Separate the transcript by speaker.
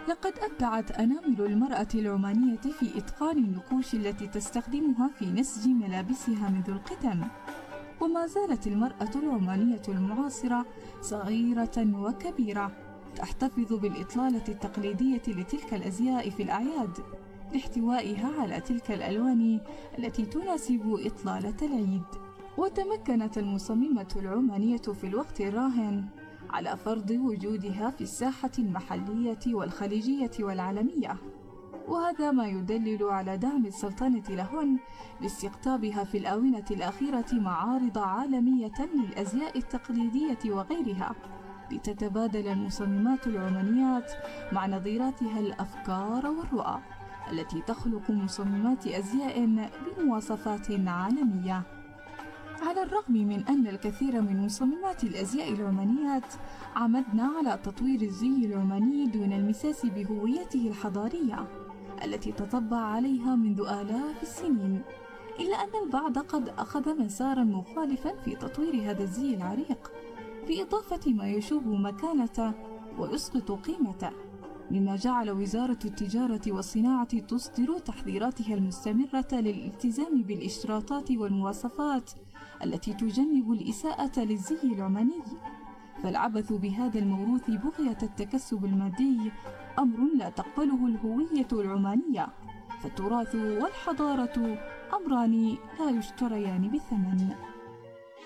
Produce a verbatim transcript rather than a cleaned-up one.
Speaker 1: لقد أبدعت أنامل المرأة العمانية في إتقان النقوش التي تستخدمها في نسج ملابسها منذ القدم، وما زالت المرأة العمانية المعاصرة صغيرة وكبيرة تحتفظ بالإطلالة التقليدية لتلك الأزياء في الأعياد لاحتوائها على تلك الألوان التي تناسب إطلالة العيد. وتمكنت المصممة العمانية في الوقت الراهن على فرض وجودها في الساحة المحلية والخليجية والعالمية، وهذا ما يدلل على دعم السلطنة لهن باستقطابها في الآونة الأخيرة معارض عالمية للأزياء التقليدية وغيرها، لتتبادل المصممات العمانيات مع نظيراتها الأفكار والرؤى التي تخلق مصممات أزياء بمواصفات عالمية. على الرغم من أن الكثير من مصممات الأزياء العمانيات عمدن على تطوير الزي العماني دون المساس بهويته الحضارية التي تطبع عليها منذ آلاف السنين، إلا أن البعض قد أخذ مسارا مخالفا في تطوير هذا الزي العريق بإضافة ما يشوب مكانته ويسقط قيمته، مما جعل وزارة التجارة والصناعة تصدر تحذيراتها المستمرة للالتزام بالاشتراطات والمواصفات التي تجنب الإساءة للزي العماني. فالعبث بهذا الموروث بغية التكسب المادي أمر لا تقبله الهوية العمانية، فالتراث والحضارة أمران لا يشتريان بثمن.